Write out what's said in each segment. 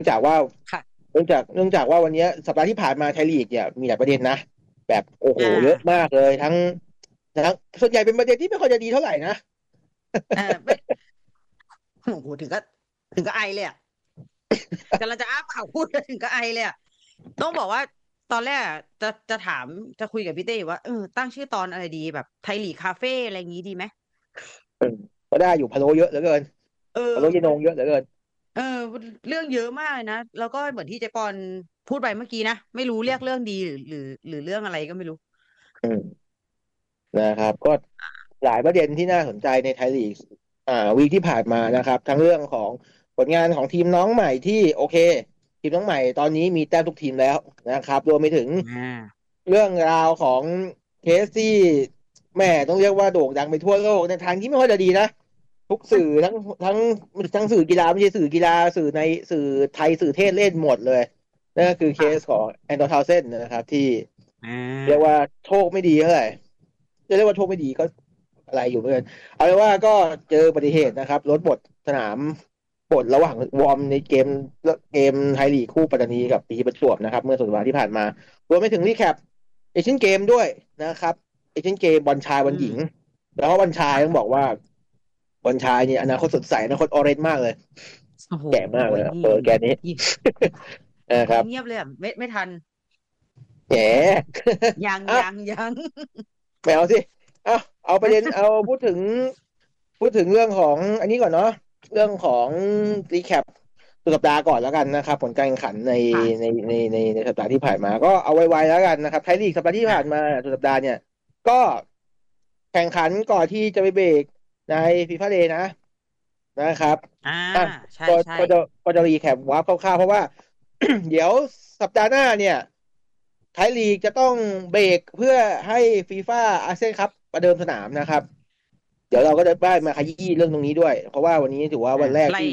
จากว่าค่ะเนื่องจากว่าวันนี้สัปดาห์ที่ผ่านมาไทยลีกเนี่ยมีหลายประเด็นนะแบบโอ้โหอ่เยอะามากเลยทั้งส่วนใหญ่เป็นประเด็นที่ไม่ค่อยจะดีเท่าไหร่นะไม่โอ้โหถึงก็ไอเลยอ่ะกำลังจะอ้าปากพูดถึงก็ไอเลยอ่ะต้องบอกว่าตอนแรกอะจะถามจะคุยกับพี่เต้ว่าตั้งชื่อตอนอะไรดีแบบไทยลีกคาเฟ่อะไรอย่างงี้ดีไหมเออก็ได้อยู่พะโล้เยอะเหลือเกินเออพะโล้เยนงเยอะเหลือเกินเออเรื่องเยอะมากเลยนะแล้วก็เหมือนที่เจ๊ปอนพูดไปเมื่อกี้นะไม่รู้เรียกเรื่องดีหรือเรื่องอะไรก็ไม่รู้อืมนะครับก็หลายประเด็นที่น่าสนใจในไทยลีกวีคที่ผ่านมานะครับทั้งเรื่องของผลงานของทีมน้องใหม่ที่โอเคทีมน้องใหม่ตอนนี้มีแต้มทุกทีมแล้วนะครับรวมไปถึงอ่าเรื่องราวของเคสที่แม่ต้องเรียกว่าโด่งดังไปทั่วโลกในทางที่ไม่ค่อยจะดีนะทุกสื่อทั้งทั้งสื่อกีฬาไม่ใช่สื่อกีฬาสื่อไทยสื่อเทศเล่นหมดเลยนั่นก็คือเคสขค่ะองแอนโดรทาวเซนนะครับที่อ่เรียกว่าาโชคไม่ดีเท่าไหร่ จะเรียกว่าโชคไม่ดีก็อะไรอยู่เหมือนกันเอาเป็นว่าก็เจออุบัติเหตุนะครับรถบดสนามบดระหว่างวอร์มในเกมไทยลีกคู่ปัตตานีกับปีประจวบนะครับเมื่อสุดสัปดาห์ที่ผ่านมารวมไปถึงรีแคปเอเชียนเกมด้วยนะครับเอเชียนเกมบอลชายบอลหญิงอืมแล้วก็บอลชายต้องค่ะบอกว่าบอลชายเนี่ยอนาคตสดใสอนาคตออเรนจ์มากเลยโอ้โหแก่มากเลยนี่เปิดแกนี้นี่นะครับเงียบเลยอ่ะไม่ทันแหมยังอ่ะยังไม่เอาสิเอาเอาประเด็นเอาพูดถึงเรื่องของอันนี้ก่อนเนาะเรื่องของรีแคปสุดสัปดาห์ก่อนแล้วกันนะครับผลการแข่งขันในในค่ะในสัปดาห์ที่ผ่านมาก็เอาไวๆแล้วกันนะครับไทยลีกสัปดาห์ที่ผ่านมาอ่าสุดสัปดาห์เนี่ยก็แข่งขันก่อนที่จะไปเบรกในฟีฟ่าเดย์นะครับอ่าอ่ะใช่ก็ใช่ก็จะก็จะรีแคปวาร์ปคร่าวๆเพราะว่าเดี๋ยวสัปดาห์หน้าเนี่ยไทยลีกจะต้องเบรกเพื่อให้ฟีฟ่าอาเซียนคัพประเดิมสนามนะครับ เดี๋ยวเราก็จะได้มาขยี้เรื่องตรงนี้ด้วยเพราะว่าวันนี้ถือว่าวันแรกไล่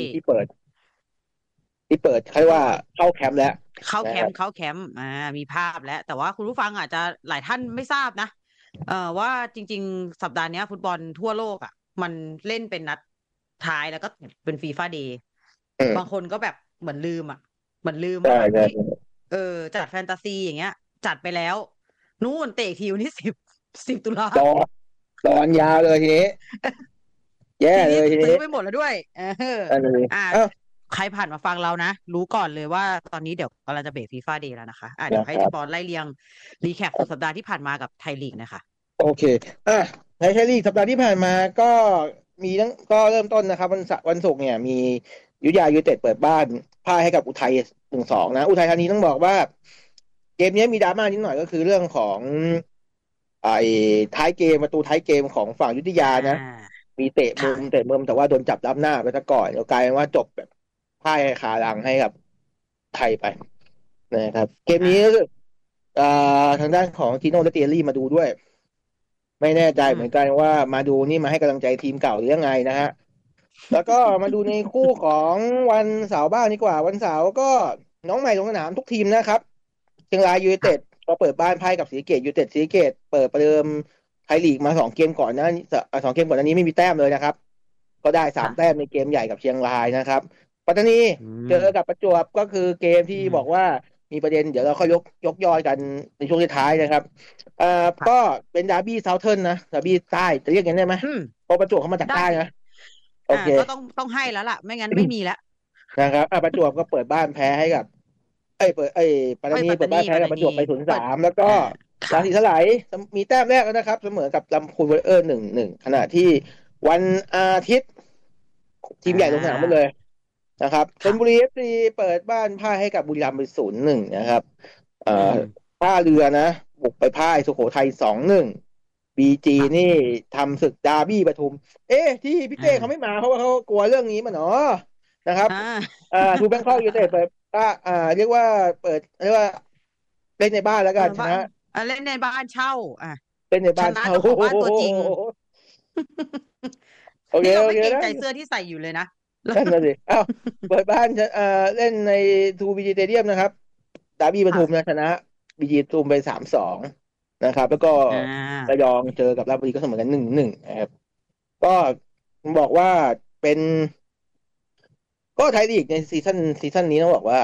ที่เปิดเขาเรียกว่าเข้าแคมป์แล้วเข้านะครับแคมป์เข้าแคมป์มีภาพแล้วแต่ว่าคุณผู้ฟังอาจจะหลายท่านไม่ทราบนะว่าจริงๆสัปดาห์เนี้ยฟุตบอลทั่วโลกอ่ะมันเล่นเป็นนัดท้ายแล้วก็เป็นฟีฟ่าเดย์บางคอืมนก็แบบเหมือนลืมอ่ะเหมือนลืมใช่ใช่ว่าแบบเฮ้ยเออจัดแฟนตาซีอย่างเงี้ยจัดไปแล้วนู่นเตะอีกทีวันที่สิบตุลารอรอนยาวเลยทีนี้แย่ทีนี้เลยทีนี้ซื้อไปหมดแล้วด้วยอันนี้อ่าอ้าวใครผ่านมาฟังเรานะรู้ก่อนเลยว่าตอนนี้เดี๋ยวกำลังจะเบรกฟีฟ่าเดย์แล้วนะคะเดี๋ยวให้เจนะครับปอนไล่เรียงรีแคปสุดสัปดาห์ที่ผ่านมากับไทยลีกนะคะโอเคอ่ะในไทยลีกสัปดาห์ที่ผ่านมาก็ก็เริ่มต้นนะครับวันศุกร์เนี่ยมีอยุธยายูไนเต็ดเปิดบ้านพ่ายให้กับอุทัย1-2นะอุทัยธานีต้องบอกว่าเกมนี้มีดราม่านิดหน่อยก็คือเรื่องของไอ้ท้ายเกมประตูท้ายเกมของฝั่งอยุธยาอ่นะามีเตะมุมแต่ว่าโดนจับล้ำหน้าไปซะก่อนแล้วกลายเป็นว่าจบแบบพ่ายคารังให้กับไทยไปนะครับเกมอ่านี้รู้สึกอ่าทางด้านของทีโน่และเตียรี่มาดูด้วยไม่แน่ใจเหมือนกันอืมว่ามาดูนี่มาให้กำลังใจทีมเก่าหรือยังไงนะฮะแล้วก็มาดูในคู่ของวันเสาร์บ้างดีกว่าวันเสาร์ก็น้องใหม่ลงสนามทุกทีมนะครับเชียงรายยูไนเต็ดค่ะก็เปิดบ้านพ่ายกับศรีสะเกษยูไนเต็ดศรีสะเกษเปิดประเดิมไทยลีกมา2 เกมก่อนหน้านี้2 เกมก่อนหน้านี้ไม่มีแต้มเลยนะครับ ก็ได้3 แต้มค่ะในเกมใหญ่กับเชียงรายนะครับปัตตานีอืเจอมกับประจวบก็คือเกมที่อืมบอกว่ามีประเด็นเดี๋ยวเราค่อยยกย่อยกันในช่วงท้ายนะครับก็ค่ะเป็นดาร์บี้เซาเทิร์นนะดาร์บี้ใต้จะเรียกอย่างนั้นได้ไหมอืมเพราะประจวบเขามาจากได้สิใต้นะโอเคก็ต้องให้แล้วล่ะไม่งั้นไม่มีแล้วนะครับประจวบก็เปิดบ้านแพ้ให้กับปัตตานีปัตตานีเปิดบ้านแพ้ปัตตานีกับประจวบไปศูนย์เปิดสามแล้วก็ราค่ะศีสลายมีแต้มแรกแล้วนะครับเสมอกับลำพูนวอริเออร์1-1ขณะที่วันอาทิตย์ทีอ่มใหญ่ลงสนามหมดาเลย นะครับชลค่ะบุรีเอฟซีเปิดบ้านพ่ายให้กับบุรีรัมย์ไป0-1นะครับเอ่ออืมท่าเรือนะบุกไปพ่ายสุโขทัย2-1บีจีค่ะนี่ทำศึกดาร์บี้ปทุมที่พี่เต้เขาไม่อ่ามาเพราะว่าเขากลัวเรื่องนี้มันเนาะนะครับอ่าทูแบงคอกยูไนเต็ดเปิดเรียกว่าเรียกว่าเล่นในบ้านแล้วกันชนะบ้านเล่นในบ้านเช่าอ่ะเล่นในบ้านเช่าชนะเจ้าโอ้ของบ้านตัวจริงโหโอ เคนี่เราโอเคได้ไม่เกรงใจเสื้อที่ใส่อยู่เลยนะแล้วนั่นน่ะสิอ้าวเปิดบ้านเล่นในทูบีจีสเตเดียมนะครับดาร์บี้ปทุมนะค่ะชนะบีจีปทุมไป3-2นะครับแล้วก็อ่ระยาองเจอกับราชบุรีก็เสมอกัน1-1นะครับก็บอกว่าเป็นก็ไทยลีกในซีซั่นนี้ต้องบอกว่า